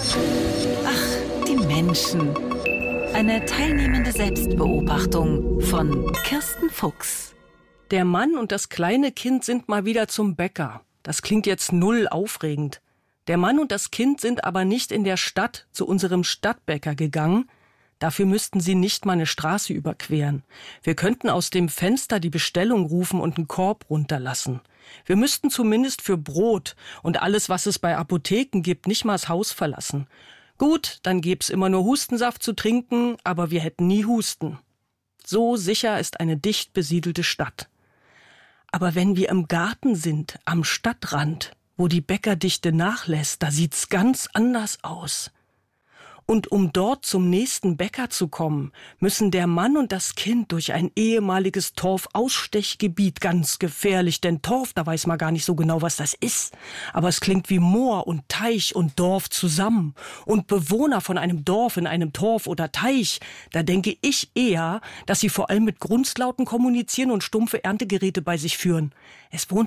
Ach, die Menschen. Eine teilnehmende Selbstbeobachtung von Kirsten Fuchs. Der Mann und das kleine Kind sind mal wieder zum Bäcker. Das klingt jetzt null aufregend. Der Mann und das Kind sind aber nicht in der Stadt zu unserem Stadtbäcker gegangen. Dafür müssten sie nicht mal eine Straße überqueren. Wir könnten aus dem Fenster die Bestellung rufen und einen Korb runterlassen. Wir müssten zumindest für Brot und alles, was es bei Apotheken gibt, nicht mal das Haus verlassen. Gut, dann gäb's immer nur Hustensaft zu trinken, aber wir hätten nie Husten. So sicher ist eine dicht besiedelte Stadt. Aber wenn wir im Garten sind, am Stadtrand, wo die Bäckerdichte nachlässt, da sieht's ganz anders aus. Und um dort zum nächsten Bäcker zu kommen, müssen der Mann und das Kind durch ein ehemaliges Torfausstechgebiet, ganz gefährlich, denn Torf, da weiß man gar nicht so genau, was das ist. Aber es klingt wie Moor und Teich und Dorf zusammen. Und Bewohner von einem Dorf in einem Torf oder Teich, da denke ich eher, dass sie vor allem mit Grundlauten kommunizieren und stumpfe Erntegeräte bei sich führen. Es wohnt